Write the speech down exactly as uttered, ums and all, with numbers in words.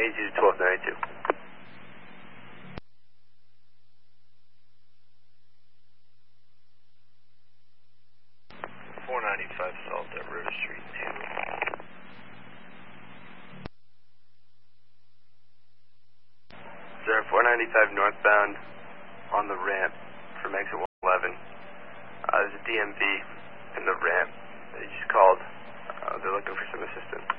Change you to twelve ninety-two. four ninety-five Salt at River Street two. Sir, four ninety-five northbound on the ramp from exit one eleven. Uh, there's a D M V in the ramp. They just called. Uh, they're looking for some assistance.